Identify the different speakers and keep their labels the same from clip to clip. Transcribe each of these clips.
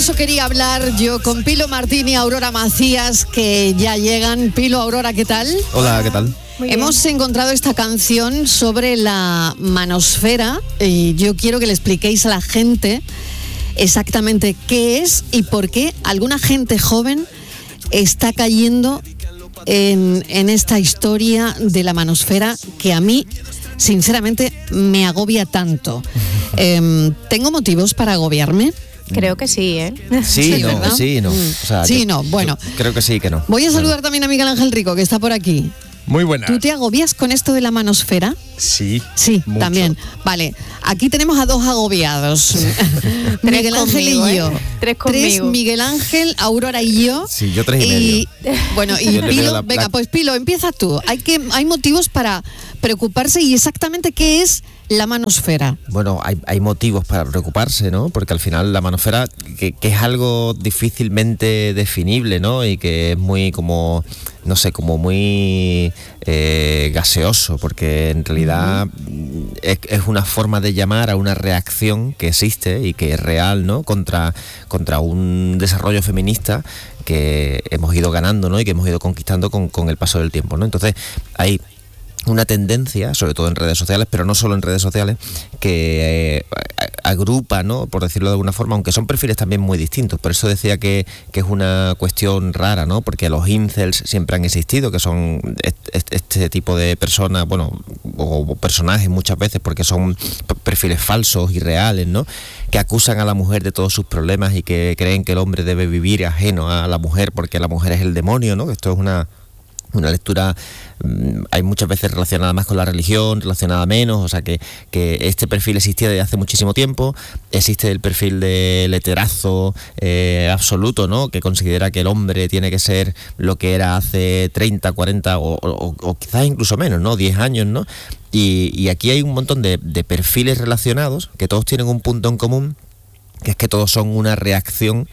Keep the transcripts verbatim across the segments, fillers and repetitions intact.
Speaker 1: eso quería hablar yo con Pilo Martín y Aurora Macías, que ya llegan. Pilo, Aurora, ¿qué tal?
Speaker 2: Hola, ¿qué tal?
Speaker 1: Hemos encontrado esta canción sobre la manosfera y yo quiero que le expliquéis a la gente exactamente qué es y por qué alguna gente joven está cayendo en, en esta historia de la manosfera que a mí, sinceramente, me agobia tanto. Eh, ¿Tengo motivos para agobiarme?
Speaker 3: Creo que sí, ¿eh?
Speaker 2: Sí,
Speaker 1: Sí,
Speaker 2: no,
Speaker 1: ¿verdad?
Speaker 2: sí, no. O sea,
Speaker 1: Sí,
Speaker 2: que-
Speaker 1: no, bueno.
Speaker 2: Creo que sí, que no.
Speaker 1: Voy a saludar
Speaker 2: Bueno.
Speaker 1: también a Miguel Ángel Rico, que está por aquí.
Speaker 4: Muy buena.
Speaker 1: ¿Tú te agobias con esto de la manosfera?
Speaker 4: Sí.
Speaker 1: Sí,
Speaker 4: mucho.
Speaker 1: también. Vale, aquí tenemos a dos agobiados. Miguel Ángel
Speaker 3: conmigo,
Speaker 1: y
Speaker 3: ¿eh?
Speaker 1: yo.
Speaker 3: Tres conmigo.
Speaker 1: Miguel Ángel, Aurora y yo.
Speaker 2: Sí, yo tres y medio.
Speaker 1: Bueno, y
Speaker 2: Yo le veo
Speaker 1: Pilo,
Speaker 2: la-
Speaker 1: venga,
Speaker 2: la-
Speaker 1: pues Pilo, empieza tú. Hay que, hay motivos para preocuparse y exactamente qué es la manosfera.
Speaker 2: Bueno, hay, hay motivos para preocuparse, ¿no? Porque al final la manosfera, que, que es algo difícilmente definible, ¿no? Y que es muy como, no sé, como muy eh, gaseoso, porque en realidad uh-huh. es, es una forma de llamar a una reacción que existe y que es real, ¿no? Contra, contra un desarrollo feminista que hemos ido ganando, ¿no? Y que hemos ido conquistando con, con el paso del tiempo, ¿no? Entonces, hay una tendencia, sobre todo en redes sociales, pero no solo en redes sociales, que eh, agrupa, ¿no? Por decirlo de alguna forma, aunque son perfiles también muy distintos. Por eso decía que, que es una cuestión rara, ¿no? Porque los incels siempre han existido, que son este, este tipo de personas, bueno, o personajes muchas veces, porque son perfiles falsos y reales, ¿no? Que acusan a la mujer de todos sus problemas y que creen que el hombre debe vivir ajeno a la mujer porque la mujer es el demonio, ¿no? Esto es una... Una lectura, mmm, hay muchas veces relacionada más con la religión, relacionada menos, o sea que, que este perfil existía desde hace muchísimo tiempo. Existe el perfil del heterazo eh, absoluto, ¿no? Que considera que el hombre tiene que ser lo que era hace treinta, cuarenta o, o, o quizás incluso menos, ¿no? diez años, ¿no? Y, y aquí hay un montón de, de perfiles relacionados que todos tienen un punto en común, que es que todos son una reacción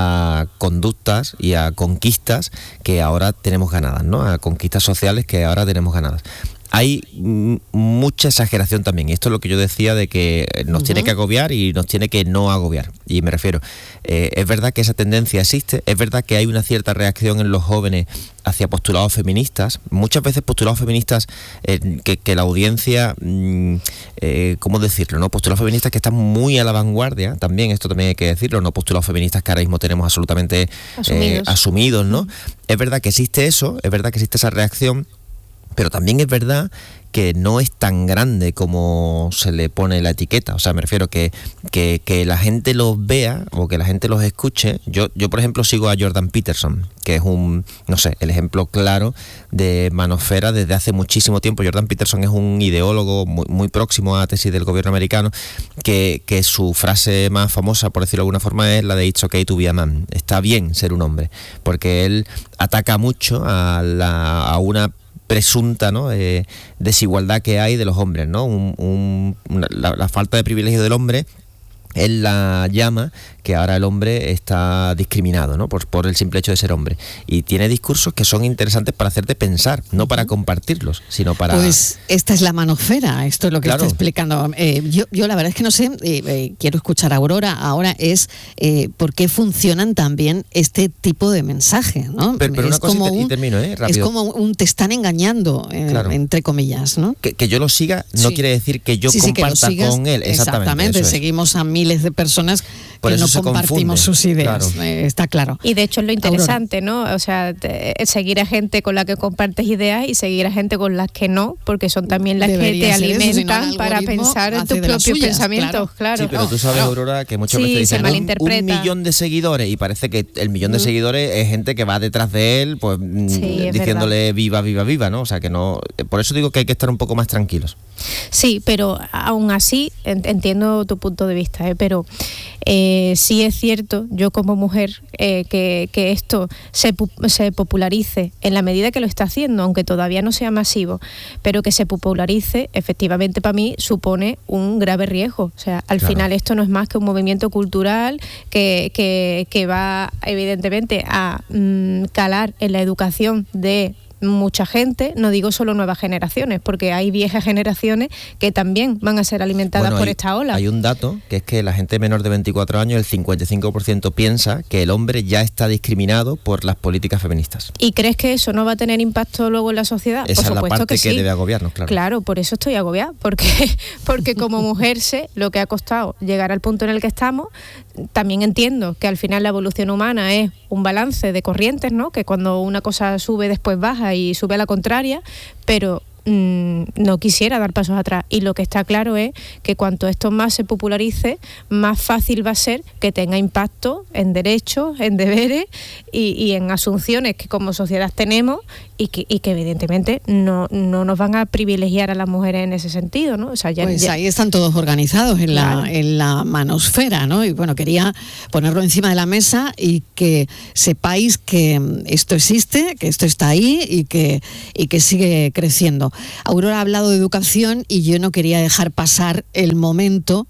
Speaker 2: a conductas y a conquistas que ahora tenemos ganadas, ¿no? A conquistas sociales que ahora tenemos ganadas. Hay m- mucha exageración también, y esto es lo que yo decía de que nos uh-huh. tiene que agobiar y nos tiene que no agobiar, y me refiero, eh, es verdad que esa tendencia existe, es verdad que hay una cierta reacción en los jóvenes hacia postulados feministas, muchas veces postulados feministas eh, que, que la audiencia, mm, eh, ¿cómo decirlo? ¿No? Postulados feministas que están muy a la vanguardia, también esto también hay que decirlo, no postulados feministas que ahora mismo tenemos absolutamente
Speaker 3: asumidos,
Speaker 2: eh, asumidos, ¿no? Uh-huh. Es verdad que existe eso, es verdad que existe esa reacción, pero también es verdad que no es tan grande como se le pone la etiqueta. O sea, me refiero que, que, que la gente los vea o que la gente los escuche. Yo, yo, por ejemplo, sigo a Jordan Peterson, que es un, no sé, el ejemplo claro de manosfera desde hace muchísimo tiempo. Jordan Peterson es un ideólogo muy, muy próximo a la tesis del gobierno americano, que, que su frase más famosa, por decirlo de alguna forma, es la de "It's okay to be a man". Está bien ser un hombre, porque él ataca mucho a, la, a una presunta, ¿no? eh, desigualdad que hay de los hombres, ¿no? Un, un, una, la, la falta de privilegio del hombre, él la llama que ahora el hombre está discriminado, ¿no? Por, por el simple hecho de ser hombre. Y tiene discursos que son interesantes para hacerte pensar, no para compartirlos, sino para...
Speaker 1: Pues esta es la manosfera, esto es lo que claro. está explicando. Eh, yo, yo la verdad es que no sé, eh, eh, quiero escuchar a Aurora ahora, es eh, por qué funcionan también este tipo de mensaje, ¿no?
Speaker 2: Pero, pero
Speaker 1: es
Speaker 2: una cosa
Speaker 1: como
Speaker 2: y, te,
Speaker 1: un,
Speaker 2: y termino, ¿eh? Rápido.
Speaker 1: Es como un te están engañando, eh, claro. entre comillas, ¿no?
Speaker 2: Que, que yo lo siga no
Speaker 1: sí.
Speaker 2: quiere decir que yo
Speaker 1: sí, sí,
Speaker 2: comparta
Speaker 1: que sigas,
Speaker 2: con él. Exactamente.
Speaker 1: Exactamente, seguimos a miles de personas
Speaker 2: Por
Speaker 1: que no
Speaker 2: eso
Speaker 1: compartimos
Speaker 2: confunde.
Speaker 1: sus ideas,
Speaker 2: claro.
Speaker 1: eh, está claro.
Speaker 3: Y de hecho es lo interesante, Aurora. ¿no? O sea, te, seguir a gente con la que compartes ideas y seguir a gente con las que no, porque son también las
Speaker 1: Debería
Speaker 3: que te alimentan
Speaker 1: eso, si no,
Speaker 3: para pensar en tus propios
Speaker 1: suyas,
Speaker 3: pensamientos, claro.
Speaker 2: claro. Sí, pero tú sabes, claro. Aurora, que muchas
Speaker 3: sí,
Speaker 2: veces dicen
Speaker 3: se
Speaker 2: un, un millón de seguidores y parece que el millón de mm. seguidores es gente que va detrás de él, pues sí, diciéndole verdad. viva, viva, viva, ¿no? O sea, que no... Por eso digo que hay que estar un poco más tranquilos.
Speaker 3: Sí, pero aún así entiendo tu punto de vista, ¿eh? Pero eh, sí es cierto, yo como mujer, eh, que, que esto se, se popularice en la medida que lo está haciendo, aunque todavía no sea masivo, pero que se popularice, efectivamente para mí supone un grave riesgo. O sea, al claro. final esto no es más que un movimiento cultural que, que, que va evidentemente a mmm, calar en la educación de mucha gente, no digo solo nuevas generaciones, porque hay viejas generaciones que también van a ser alimentadas
Speaker 2: bueno,
Speaker 3: por
Speaker 2: hay,
Speaker 3: esta ola.
Speaker 2: Hay un dato, que es que la gente menor de veinticuatro años, el cincuenta y cinco por ciento piensa que el hombre ya está discriminado por las políticas feministas.
Speaker 3: ¿Y crees que eso no va a tener impacto luego en la sociedad?
Speaker 2: Esa
Speaker 3: por
Speaker 2: es la
Speaker 3: supuesto
Speaker 2: parte
Speaker 3: que,
Speaker 2: que
Speaker 3: sí.
Speaker 2: debe agobiarnos, claro.
Speaker 3: Claro, por eso estoy agobiada, porque, porque como mujer sé lo que ha costado llegar al punto en el que estamos. También entiendo que al final la evolución humana es un balance de corrientes, ¿no? Que cuando una cosa sube después baja y sube a la contraria, pero mmm, no quisiera dar pasos atrás. Y lo que está claro es que cuanto esto más se popularice, más fácil va a ser que tenga impacto en derechos, en deberes y, y en asunciones que como sociedad tenemos y que, y que evidentemente no, no nos van a privilegiar a las mujeres en ese sentido, ¿no? O sea, ya,
Speaker 1: pues
Speaker 3: ya...
Speaker 1: ahí están todos organizados en,
Speaker 3: claro.
Speaker 1: la, en la manosfera, ¿no? Y bueno, quería ponerlo encima de la mesa y que sepáis que esto existe, que esto está ahí y que, y que sigue creciendo. Aurora ha hablado de educación y yo no quería dejar pasar el momento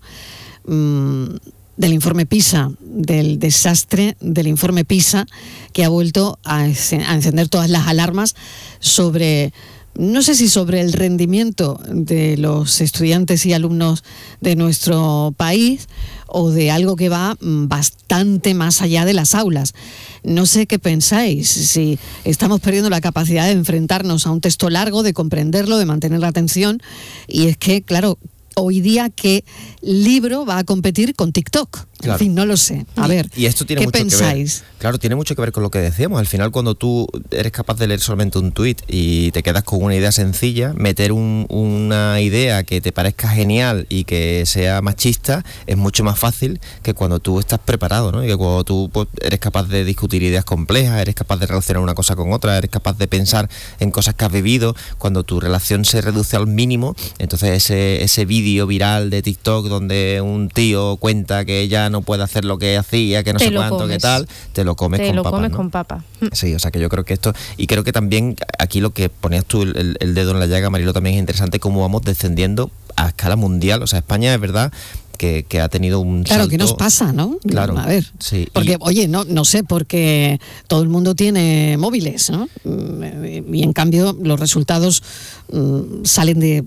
Speaker 1: mmm, del informe PISA, del desastre del informe PISA, que ha vuelto a, a encender todas las alarmas sobre, no sé si sobre el rendimiento de los estudiantes y alumnos de nuestro país o de algo que va bastante más allá de las aulas. No sé qué pensáis, si estamos perdiendo la capacidad de enfrentarnos a un texto largo, de comprenderlo, de mantener la atención, y es que, claro, hoy día, ¿qué libro va a competir con TikTok?
Speaker 2: Claro.
Speaker 1: En fin, no lo sé. A
Speaker 2: y,
Speaker 1: ver,
Speaker 2: y esto tiene
Speaker 1: ¿qué
Speaker 2: mucho
Speaker 1: pensáis?
Speaker 2: Que ver. Claro, tiene mucho que ver con lo que decíamos. Al final, cuando tú eres capaz de leer solamente un tuit y te quedas con una idea sencilla, meter un, una idea que te parezca genial y que sea machista es mucho más fácil que cuando tú estás preparado, ¿no? Y que cuando tú pues, eres capaz de discutir ideas complejas, eres capaz de relacionar una cosa con otra, eres capaz de pensar en cosas que has vivido. Cuando tu relación se reduce al mínimo, entonces ese, ese vídeo viral de TikTok donde un tío cuenta que ya no puede hacer lo que hacía, que no
Speaker 3: te
Speaker 2: sé cuánto, qué tal, te lo comes
Speaker 3: te
Speaker 2: con
Speaker 3: lo
Speaker 2: papas,
Speaker 3: comes
Speaker 2: ¿no?
Speaker 3: con papa.
Speaker 2: Sí, o sea que yo creo que esto, y creo que también aquí lo que ponías tú el, el, el dedo en la llaga, Marilo, también es interesante cómo vamos descendiendo a escala mundial. O sea, España es verdad que, que ha tenido un
Speaker 1: Claro,
Speaker 2: salto.
Speaker 1: ¿qué nos pasa, no?
Speaker 2: Claro,
Speaker 1: a ver,
Speaker 2: sí,
Speaker 1: porque,
Speaker 2: y...
Speaker 1: oye, no, no sé, porque todo el mundo tiene móviles, ¿no? Y en cambio los resultados mmm, salen de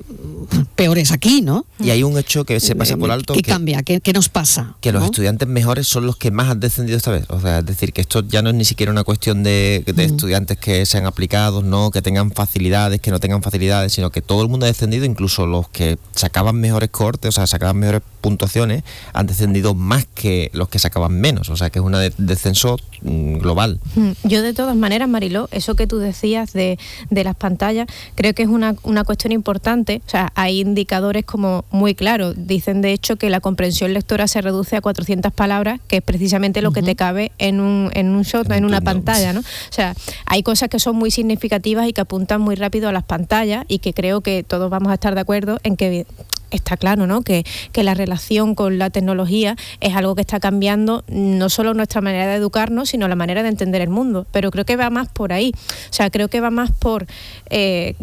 Speaker 1: peores aquí, ¿no?
Speaker 2: Y hay un hecho que se pasa por alto.
Speaker 1: ¿Qué
Speaker 2: que,
Speaker 1: cambia? ¿Qué, qué nos pasa?
Speaker 2: Que los
Speaker 1: ¿no?
Speaker 2: estudiantes mejores son los que más han descendido esta vez. O sea, es decir, que esto ya no es ni siquiera una cuestión de, de mm. estudiantes que sean aplicados, no, que tengan facilidades, que no tengan facilidades, sino que todo el mundo ha descendido, incluso los que sacaban mejores cortes, o sea, sacaban mejores puntuaciones, han descendido más que los que sacaban menos. O sea, que es un de- descenso mm, global.
Speaker 3: Yo de todas maneras, Mariló, eso que tú decías de, de las pantallas, creo que es una, una cuestión importante. O sea, hay indicadores como muy claros. Dicen, de hecho, que la comprensión lectora se reduce a cuatrocientas palabras, que es precisamente lo uh-huh. que te cabe en un, en un shot, en, en una pantalla, ¿no? O sea, hay cosas que son muy significativas y que apuntan muy rápido a las pantallas y que creo que todos vamos a estar de acuerdo en que está claro, ¿no? Que, que la relación con la tecnología es algo que está cambiando no solo nuestra manera de educarnos, sino la manera de entender el mundo. Pero creo que va más por ahí. O sea, creo que va más por... Eh,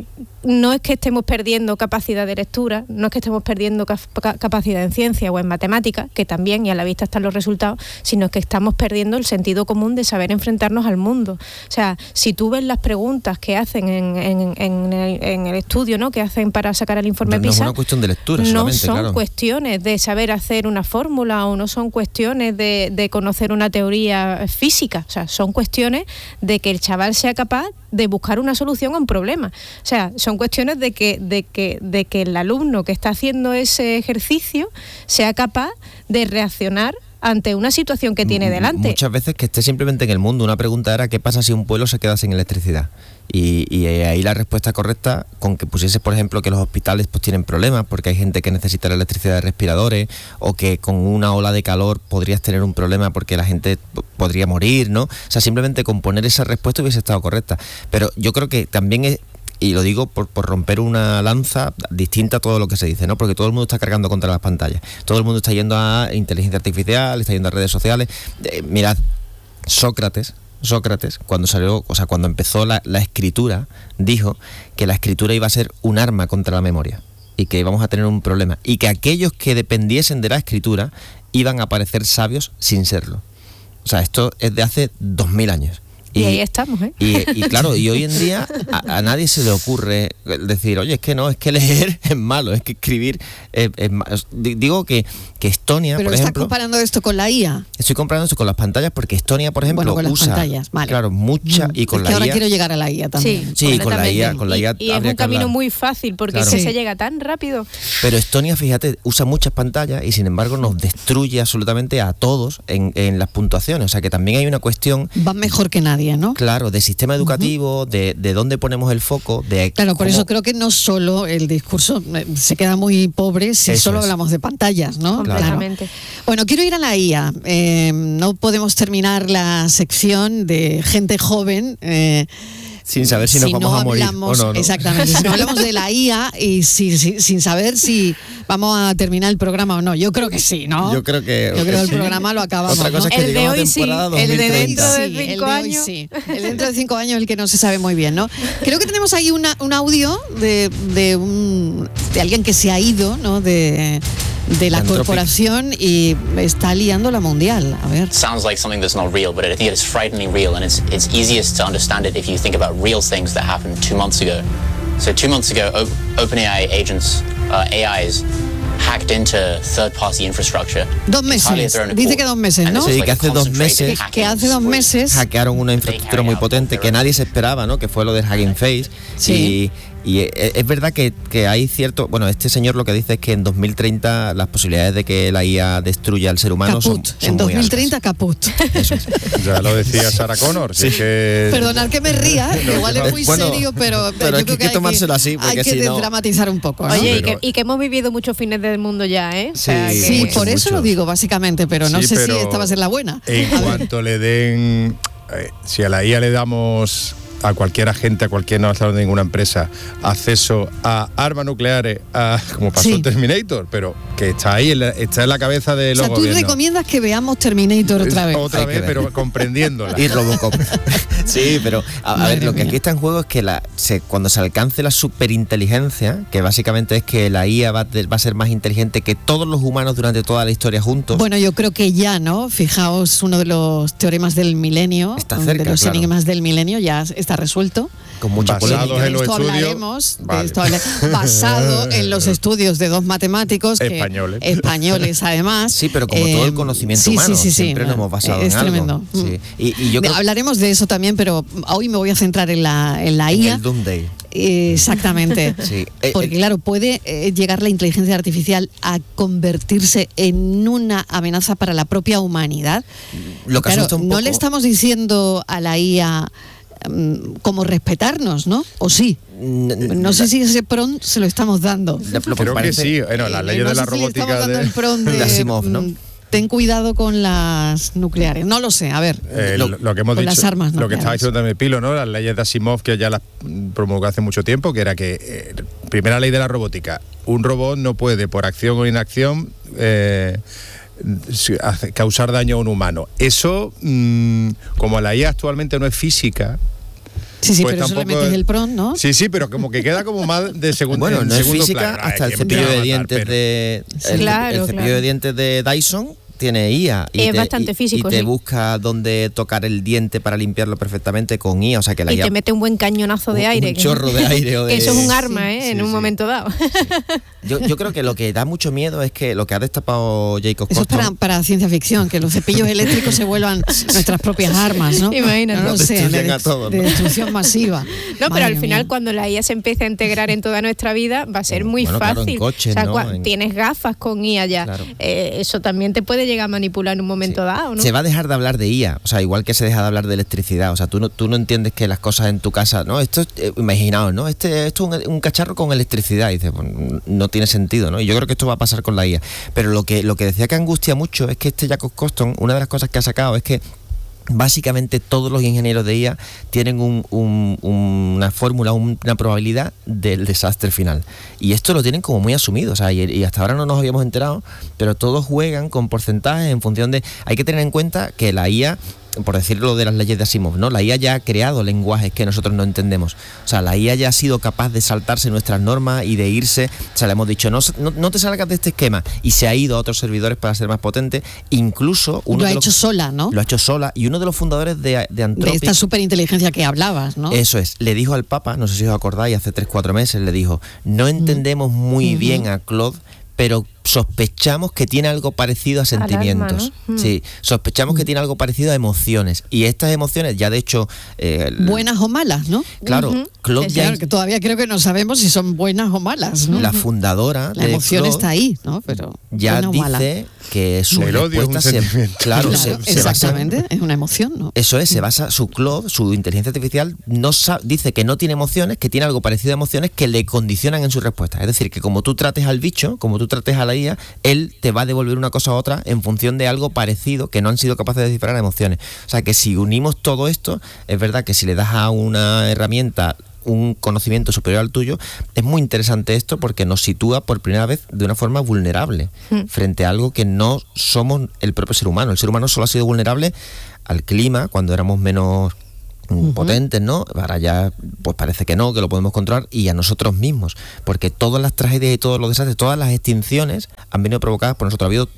Speaker 3: no es que estemos perdiendo capacidad de lectura, no es que estemos perdiendo cap- capacidad en ciencia o en matemáticas, que también, y a la vista están los resultados, sino que estamos perdiendo el sentido común de saber enfrentarnos al mundo. O sea, si tú ves las preguntas que hacen en, en, en, el, en el estudio, ¿no? Que hacen para sacar el informe
Speaker 2: no,
Speaker 3: PISA...
Speaker 2: No es una cuestión de lectura
Speaker 3: no
Speaker 2: solamente,
Speaker 3: son
Speaker 2: claro.
Speaker 3: cuestiones de saber hacer una fórmula o no son cuestiones de, de conocer una teoría física. O sea, son cuestiones de que el chaval sea capaz de buscar una solución a un problema. O sea, son cuestiones de que, de que, de que el alumno que está haciendo ese ejercicio sea capaz de reaccionar ante una situación que tiene delante.
Speaker 2: Muchas veces que esté simplemente en el mundo. Una pregunta era ¿qué pasa si un pueblo se queda sin electricidad? Y, y ahí la respuesta correcta, con que pusiese, por ejemplo, que los hospitales pues tienen problemas porque hay gente que necesita la electricidad de respiradores, o que con una ola de calor podrías tener un problema porque la gente p- podría morir, ¿no? O sea, simplemente con poner esa respuesta hubiese estado correcta. Pero yo creo que también es, y lo digo por, por romper una lanza distinta a todo lo que se dice, ¿no? Porque todo el mundo está cargando contra las pantallas. Todo el mundo está yendo a inteligencia artificial, está yendo a redes sociales. Eh, mirad, Sócrates, Sócrates, cuando salió, o sea, cuando empezó la, la escritura, dijo que la escritura iba a ser un arma contra la memoria y que íbamos a tener un problema y que aquellos que dependiesen de la escritura iban a parecer sabios sin serlo. O sea, esto es de hace dos mil años.
Speaker 3: Y, y ahí estamos, ¿eh?
Speaker 2: Y, y claro, y hoy en día a, a nadie se le ocurre decir, oye, es que no, es que leer es malo, es que escribir es, es malo. Digo que, que Estonia,
Speaker 1: Pero
Speaker 2: por
Speaker 1: está
Speaker 2: ejemplo...
Speaker 1: comparando esto con la I A.
Speaker 2: Estoy comparando esto con las pantallas porque Estonia, por ejemplo,
Speaker 1: Bueno, con las
Speaker 2: usa...
Speaker 1: pantallas, vale.
Speaker 2: Claro, mucha, y con
Speaker 1: es
Speaker 2: la
Speaker 1: que ahora
Speaker 2: I A...
Speaker 1: quiero llegar a la I A también.
Speaker 3: Sí,
Speaker 2: Sí, con la I A, con la I A
Speaker 3: y, y es un camino
Speaker 2: hablar.
Speaker 3: muy fácil porque
Speaker 2: Claro.
Speaker 3: es que
Speaker 1: Sí.
Speaker 3: se llega tan rápido.
Speaker 2: Pero Estonia, fíjate, usa muchas pantallas y sin embargo nos destruye absolutamente a todos en, en las puntuaciones. O sea que también hay una cuestión...
Speaker 1: Van mejor que nadie, ¿no?
Speaker 2: Claro, de sistema educativo, uh-huh. de, de dónde ponemos el foco, de...
Speaker 1: Claro, por
Speaker 2: cómo...
Speaker 1: eso creo que no solo el discurso eh, se queda muy pobre si
Speaker 2: Eso
Speaker 1: solo
Speaker 2: es.
Speaker 1: hablamos de pantallas, ¿no?
Speaker 3: Completamente.
Speaker 1: Claro. Bueno, quiero ir a la I A. Eh, no podemos terminar la sección de gente joven... Eh,
Speaker 2: sin saber si nos
Speaker 1: si
Speaker 2: vamos
Speaker 1: no
Speaker 2: a morir
Speaker 1: hablamos,
Speaker 2: o no, ¿no?
Speaker 1: Exactamente, si no hablamos de la I A y si, si, sin saber si vamos a terminar el programa o no. Yo creo que sí, ¿no?
Speaker 2: Yo creo que...
Speaker 1: Yo creo que el
Speaker 2: sí.
Speaker 1: programa lo acabamos,
Speaker 2: Otra cosa
Speaker 1: ¿no?
Speaker 2: es que
Speaker 3: El de
Speaker 2: llegamos a
Speaker 3: hoy sí,
Speaker 2: temporada
Speaker 3: el de
Speaker 2: dos mil treinta.
Speaker 3: dentro de
Speaker 1: Sí, el
Speaker 3: cinco
Speaker 1: de hoy
Speaker 3: años.
Speaker 1: sí. El dentro de cinco años el que no se sabe muy bien, ¿no? Creo que tenemos ahí una, un audio de, de, un, de alguien que se ha ido, ¿no? De, de la
Speaker 2: Anthropic.
Speaker 1: corporación y está liando la mundial. A ver.
Speaker 4: Sounds like something that's not real, but I think it's frighteningly real, and it's it's easiest to understand it if you think about real things that happened two months ago. So two months ago, o- OpenAI agents, uh, A Is, hacked into third-party infrastructure.
Speaker 1: Dos meses. Dice que dos meses, ¿no?
Speaker 2: Sí, que hace dos meses-
Speaker 1: Que hace dos meses
Speaker 2: hackearon una infraestructura muy potente que nadie se esperaba, ¿no? Que fue lo del Hugging Face.
Speaker 1: Sí.
Speaker 2: Y, y es es verdad que, que hay cierto... Bueno, este señor lo que dice es que en dos mil treinta las posibilidades de que la I A destruya al ser humano son,
Speaker 1: caput.
Speaker 2: son
Speaker 1: En
Speaker 2: muy
Speaker 1: dos mil treinta
Speaker 2: altas.
Speaker 1: caput.
Speaker 2: Eso es.
Speaker 5: Ya lo decía Sarah Connor. Sí. Que...
Speaker 1: Perdonad que me ría, igual es muy
Speaker 2: Bueno,
Speaker 1: serio, pero,
Speaker 2: pero
Speaker 1: yo
Speaker 2: hay
Speaker 1: creo
Speaker 2: que
Speaker 1: que hay
Speaker 2: tomárselo así, porque
Speaker 1: hay que
Speaker 2: si no-
Speaker 1: desdramatizar un poco, ¿no?
Speaker 3: Oye, y,
Speaker 5: pero-
Speaker 3: que, y que hemos vivido muchos fines del mundo ya, ¿eh? O sea,
Speaker 2: Sí,
Speaker 3: que-
Speaker 1: Sí,
Speaker 2: mucho,
Speaker 1: por eso
Speaker 2: mucho.
Speaker 1: lo digo básicamente, pero no
Speaker 5: Sí,
Speaker 1: sé
Speaker 5: pero
Speaker 1: si esta va a ser la buena.
Speaker 5: En
Speaker 1: A ver.
Speaker 5: cuanto le den, eh, si a la I A le damos a cualquier agente, a cualquier no de ninguna empresa, acceso a armas nucleares, a, como pasó
Speaker 1: Sí.
Speaker 5: en Terminator, pero que está ahí, en la- está en la cabeza de
Speaker 1: O
Speaker 5: los
Speaker 1: sea, tú
Speaker 5: gobiernos.
Speaker 1: recomiendas que veamos Terminator otra vez.
Speaker 5: Otra
Speaker 2: Hay que
Speaker 5: vez,
Speaker 2: ver.
Speaker 5: pero comprendiéndola.
Speaker 2: Y Robocop. Sí, pero a, a
Speaker 1: Madre
Speaker 2: ver, lo que
Speaker 1: mía.
Speaker 2: aquí está en juego es que la, se, cuando se alcance la superinteligencia, que básicamente es que la I A va, a te- va a ser más inteligente que todos los humanos durante toda la historia juntos.
Speaker 1: Bueno, yo creo que ya, ¿no? Fijaos, uno de los teoremas del milenio,
Speaker 2: Está cerca,
Speaker 1: de los
Speaker 2: claro.
Speaker 1: enigmas del milenio, ya está resuelto.
Speaker 2: con mucha
Speaker 5: Basados
Speaker 2: polémica.
Speaker 5: en los
Speaker 1: De esto
Speaker 5: estudios.
Speaker 1: hablaremos, de
Speaker 5: Vale.
Speaker 1: esto habla- basado en los estudios de dos matemáticos que-
Speaker 5: Españoles.
Speaker 1: españoles además.
Speaker 2: Sí, pero como todo el conocimiento
Speaker 1: sí,
Speaker 2: humano,
Speaker 1: sí, sí, sí.
Speaker 2: siempre nos hemos basado
Speaker 1: es
Speaker 2: en algo.
Speaker 1: tremendo.
Speaker 2: Sí. Y, y yo creo
Speaker 1: Hablaremos de eso también, pero hoy me voy a centrar en la, en la
Speaker 2: en
Speaker 1: I A.
Speaker 2: el Doomsday.
Speaker 1: Exactamente.
Speaker 2: Sí. Eh,
Speaker 1: Porque
Speaker 2: eh,
Speaker 1: claro, puede eh, llegar la inteligencia artificial a convertirse en una amenaza para la propia humanidad.
Speaker 2: Lo que
Speaker 1: Claro,
Speaker 2: asusta un
Speaker 1: no
Speaker 2: poco-
Speaker 1: le estamos diciendo a la I A mm, cómo respetarnos, ¿no? ¿O sí?
Speaker 2: N-
Speaker 1: No sé si ese prompt se lo estamos dando.
Speaker 2: la- lo
Speaker 5: Creo que
Speaker 2: parece-
Speaker 5: sí. Bueno, las
Speaker 1: Eh,
Speaker 5: leyes
Speaker 1: no
Speaker 5: de la
Speaker 1: sé si le estamos
Speaker 5: robótica
Speaker 1: dando
Speaker 5: de...
Speaker 1: el prompt de,
Speaker 2: de Asimov, ¿no?
Speaker 1: mm, ten cuidado con las nucleares. No lo sé, a ver.
Speaker 5: Eh,
Speaker 2: Lo-
Speaker 5: lo, lo que hemos
Speaker 1: con
Speaker 5: dicho,
Speaker 1: las armas
Speaker 5: lo que
Speaker 1: nucleares.
Speaker 5: estaba diciendo también Pilo, ¿no? Las leyes de Asimov que ya las mm, promulgó hace mucho tiempo, que era que eh, primera ley de la robótica, un robot no puede por acción o inacción eh, si- hace- causar daño a un humano. Eso, mm, como la I A actualmente no es física.
Speaker 1: Sí, sí,
Speaker 5: pues
Speaker 1: pero eso le
Speaker 5: tampoco
Speaker 1: metes
Speaker 5: es-
Speaker 1: el prompt, ¿no?
Speaker 5: Sí, sí, pero como que queda como más de segundo
Speaker 2: Bueno,
Speaker 5: en
Speaker 2: no es
Speaker 5: segundo
Speaker 2: física
Speaker 5: plano. Ay,
Speaker 2: hasta el
Speaker 5: que
Speaker 2: cepillo
Speaker 5: me va a
Speaker 2: de
Speaker 5: matar,
Speaker 2: dientes
Speaker 5: pero-
Speaker 2: de
Speaker 1: Sí.
Speaker 2: el,
Speaker 3: Claro,
Speaker 2: el cepillo
Speaker 3: claro.
Speaker 2: de dientes de Dyson tiene I A y
Speaker 3: Es
Speaker 2: te,
Speaker 3: bastante
Speaker 2: y-
Speaker 3: físico,
Speaker 2: y te
Speaker 3: sí.
Speaker 2: busca dónde tocar el diente para limpiarlo perfectamente con I A, o sea que la
Speaker 3: Y
Speaker 2: I A
Speaker 3: te mete un buen cañonazo de
Speaker 2: un-
Speaker 3: aire.
Speaker 2: un
Speaker 3: que-
Speaker 2: chorro de aire o
Speaker 3: que
Speaker 2: de-
Speaker 3: eso es un arma, ¿eh?
Speaker 2: Sí,
Speaker 3: en un
Speaker 2: sí.
Speaker 3: momento dado.
Speaker 2: yo, yo creo que lo que da mucho miedo es que lo que ha destapado Jacob
Speaker 1: Eso es
Speaker 2: Coston
Speaker 1: para, para ciencia ficción, que los cepillos eléctricos se vuelvan nuestras propias armas, ¿no?
Speaker 3: Imagínate.
Speaker 1: No lo sé,
Speaker 2: Destruyen
Speaker 1: de,
Speaker 2: a todos, ¿no?
Speaker 1: de destrucción masiva.
Speaker 3: No,
Speaker 1: Madre
Speaker 3: pero al final
Speaker 1: mía.
Speaker 3: cuando la I A se empiece a integrar en toda nuestra vida va a ser muy
Speaker 2: Bueno, claro, en
Speaker 3: fácil.
Speaker 2: coches,
Speaker 3: o sea,
Speaker 2: ¿no?
Speaker 3: cua-
Speaker 2: En-
Speaker 3: tienes gafas con I A ya.
Speaker 2: Claro.
Speaker 3: Eh, eso también te puede llegar a manipular en un momento
Speaker 2: Sí.
Speaker 3: dado, ¿no?
Speaker 2: Se va a dejar de hablar de I A, o sea, igual que se deja de hablar de electricidad, o sea, tú no, tú no entiendes que las cosas en tu casa, no, esto es, eh, imaginaos, ¿no? Este, esto es un, un cacharro con electricidad, y dices, bueno, no tiene sentido, ¿no? Y yo creo que esto va a pasar con la I A, pero lo que, lo que decía que angustia mucho es que este Jacob Coston, una de las cosas que ha sacado es que básicamente todos los ingenieros de I A tienen un, un, una fórmula, un, una probabilidad del desastre final. Y esto lo tienen como muy asumido, o sea, y, y hasta ahora no nos habíamos enterado, pero todos juegan con porcentajes en función de... Hay que tener en cuenta que la I A por decirlo de las leyes de Asimov, ¿no? La I A ya ha creado lenguajes que nosotros no entendemos. O sea, la I A ya ha sido capaz de saltarse nuestras normas y de irse. O sea, le hemos dicho, no, no, no te salgas de este esquema. Y se ha ido a otros servidores para ser más potente. Incluso uno
Speaker 1: lo ha
Speaker 2: de los,
Speaker 1: hecho sola, ¿no?
Speaker 2: Lo ha hecho sola. Y uno de los fundadores de, de Anthropic,
Speaker 1: de esta superinteligencia que hablabas, ¿no?
Speaker 2: Eso es. Le dijo al Papa, no sé si os acordáis, hace tres, cuatro meses, le dijo, no entendemos muy uh-huh. bien a Claude, pero sospechamos que tiene algo parecido a sentimientos.
Speaker 3: Alarma, ¿no?
Speaker 2: Sí, sospechamos que tiene algo parecido a emociones. Y estas emociones, ya de hecho... Eh,
Speaker 1: buenas o malas, ¿no?
Speaker 2: Claro,
Speaker 3: uh-huh.
Speaker 2: Claude
Speaker 1: claro,
Speaker 2: James,
Speaker 1: que todavía creo que no sabemos si son buenas o malas, ¿no?
Speaker 2: La fundadora
Speaker 1: La
Speaker 2: de
Speaker 1: emoción
Speaker 2: Claude
Speaker 1: está ahí, ¿no? Pero
Speaker 2: ya dice
Speaker 1: mala.
Speaker 2: que su
Speaker 5: el odio es un
Speaker 2: respuesta se,
Speaker 5: sentimiento.
Speaker 2: claro,
Speaker 1: Claro,
Speaker 2: se, se
Speaker 1: exactamente,
Speaker 2: basa,
Speaker 1: es una emoción, ¿no?
Speaker 2: eso es, se basa, su Claude, su inteligencia artificial, no sa- dice que no tiene emociones, que tiene algo parecido a emociones que le condicionan en su respuesta. Es decir, que como tú trates al bicho, como tú trates a la I A, él te va a devolver una cosa a otra en función de algo parecido que no han sido capaces de descifrar emociones. O sea que si unimos todo esto, es verdad que si le das a una herramienta un conocimiento superior al tuyo, es muy interesante esto porque nos sitúa por primera vez de una forma vulnerable mm. frente a algo que no somos el propio ser humano. El ser humano solo ha sido vulnerable al clima cuando éramos menos Uh-huh. potentes, ¿no? Ahora ya pues parece que no, que lo podemos controlar, y a nosotros mismos, porque todas las tragedias y todos los desastres, todas las extinciones han venido provocadas por nosotros. Ha habido,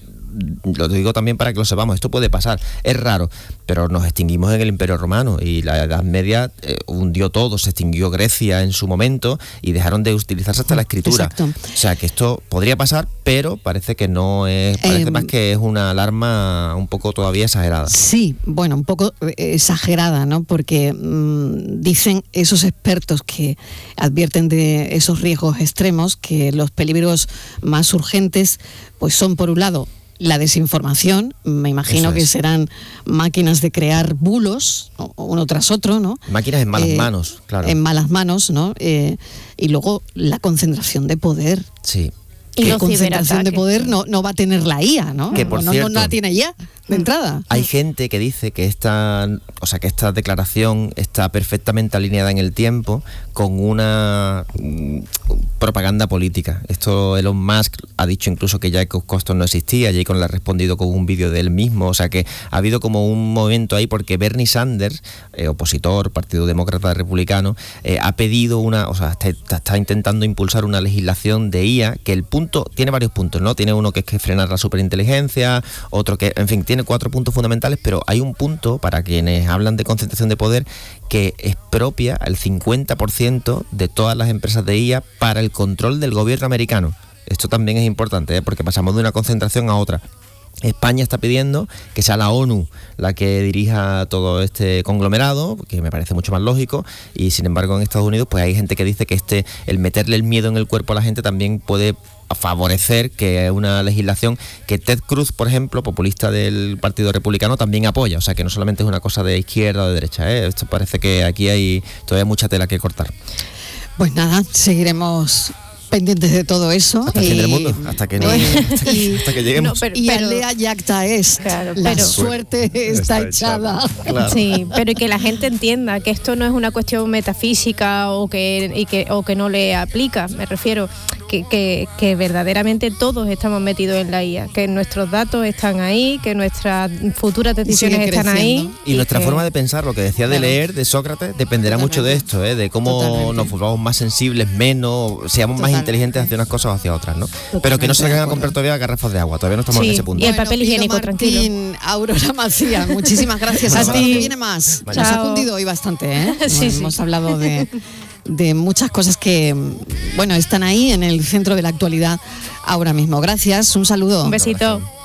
Speaker 2: lo digo también para que lo sepamos, esto puede pasar, es raro, pero nos extinguimos en el Imperio Romano y la Edad Media eh, hundió todo, se extinguió Grecia en su momento y dejaron de utilizarse hasta la escritura.
Speaker 1: Exacto.
Speaker 2: O sea que esto podría pasar, pero parece que no es, parece eh, más que es una alarma un poco todavía exagerada.
Speaker 1: Sí, bueno, un poco exagerada, ¿no? Porque mmm, dicen esos expertos que advierten de esos riesgos extremos que los peligros más urgentes pues son, por un lado, la desinformación, me imagino que serán máquinas de crear bulos, uno tras otro, ¿no?
Speaker 2: Máquinas en malas eh, manos, claro.
Speaker 1: En malas manos, ¿no? Eh, y luego la concentración de poder.
Speaker 2: Sí.
Speaker 1: Y la concentración de poder no, no va a tener la I A, ¿no?
Speaker 2: Que por
Speaker 1: no,
Speaker 2: cierto,
Speaker 1: no la tiene ya, de entrada.
Speaker 2: Hay gente que dice que esta, o sea, que esta declaración está perfectamente alineada en el tiempo con una mm, propaganda política. Esto Elon Musk ha dicho incluso que Jacob Coston no existía, y Jacob le ha respondido con un vídeo de él mismo. O sea que ha habido como un momento ahí porque Bernie Sanders, eh, opositor, Partido Demócrata Republicano, eh, ha pedido una, o sea, está, está intentando impulsar una legislación de I A que el punto tiene varios puntos, ¿no? Tiene uno que es que frenar la superinteligencia, otro que, en fin, tiene cuatro puntos fundamentales, pero hay un punto para quienes hablan de concentración de poder que expropia el cincuenta por ciento de todas las empresas de I A para el control del gobierno americano. Esto también es importante, ¿eh? Porque pasamos de una concentración a otra. España está pidiendo que sea la ONU la que dirija todo este conglomerado, que me parece mucho más lógico, y sin embargo en Estados Unidos pues hay gente que dice que este el meterle el miedo en el cuerpo a la gente también puede favorecer que una legislación que Ted Cruz, por ejemplo, populista del Partido Republicano, también apoya. O sea que no solamente es una cosa de izquierda o de derecha, ¿eh? Esto parece que aquí hay todavía mucha tela que cortar.
Speaker 1: Pues nada, seguiremos pendientes de todo eso.
Speaker 2: Hasta el fin del mundo, hasta que, no, hasta que, hasta que lleguemos.
Speaker 1: No, pero, y pero, alea yacta es, claro, la pero, suerte está, está echada.
Speaker 3: Claro. Sí, pero que la gente entienda que esto no es una cuestión metafísica o que, y que, o que no le aplica, me refiero, que, que, que verdaderamente todos estamos metidos en la I A, que nuestros datos están ahí, que nuestras futuras decisiones están ahí.
Speaker 2: Y, y nuestra que, forma de pensar, lo que decía de claro. leer, de Sócrates, dependerá Totalmente. mucho de esto, ¿eh? De cómo Totalmente. nos volvamos más sensibles, menos, seamos Totalmente. más inteligentes hacia unas cosas o hacia otras, ¿no? Totalmente. Pero que no se vayan a comprar todavía garrafas de agua, todavía no estamos sí. en ese punto.
Speaker 3: Y el papel bueno, higiénico,
Speaker 1: Martín,
Speaker 3: tranquilo.
Speaker 1: Aurora Macía, muchísimas gracias. Hasta que viene más. Nos ha fundido hoy bastante, ¿eh?
Speaker 3: sí,
Speaker 1: Hemos
Speaker 3: sí.
Speaker 1: hablado de, de muchas cosas que, bueno, están ahí en el centro de la actualidad ahora mismo. Gracias, un saludo.
Speaker 3: Un besito.